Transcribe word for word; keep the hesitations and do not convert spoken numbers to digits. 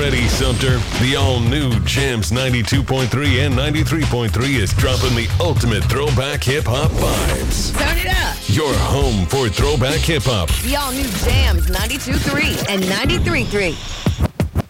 ready, Sumter. The all-new Jams ninety-two point three and ninety-three point three is dropping the ultimate throwback hip-hop vibes. Turn it up. Your home for throwback hip-hop. The all-new Jams ninety-two point three and ninety-three point three.